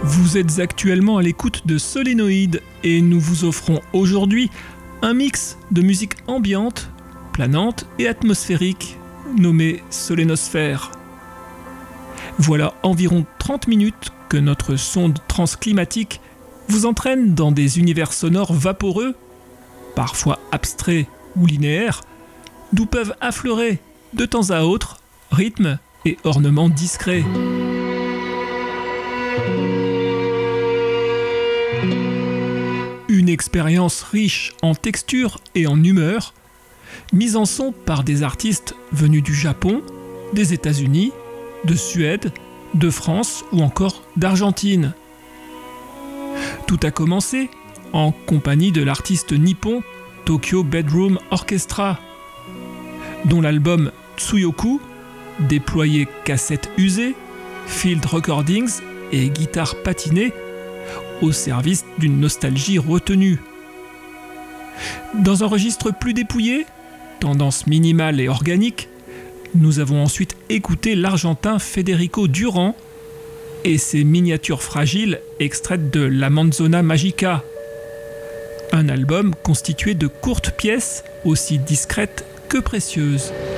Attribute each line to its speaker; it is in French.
Speaker 1: Vous êtes actuellement à l'écoute de Solénoïde et nous vous offrons aujourd'hui un mix de musique ambiante, planante et atmosphérique nommé Solénosphère. Voilà environ 30 minutes que notre sonde transclimatique vous entraîne dans des univers sonores vaporeux, parfois abstraits ou linéaires, d'où peuvent affleurer de temps à autre rythmes et ornements discrets. Une expérience riche en textures et en humeur, mise en son par des artistes venus du Japon, des États-Unis, de Suède, de France ou encore d'Argentine. Tout a commencé en compagnie de l'artiste nippon Tokyo Bedroom Orchestra, dont l'album Tsuyoku déployait cassettes usées, field recordings et guitares patinées au service d'une nostalgie retenue. Dans un registre plus dépouillé, tendance minimale et organique, nous avons ensuite écouté l'Argentin Federico Durán et ses miniatures fragiles extraites de La Manzona Magica, un album constitué de courtes pièces aussi discrètes que précieuses.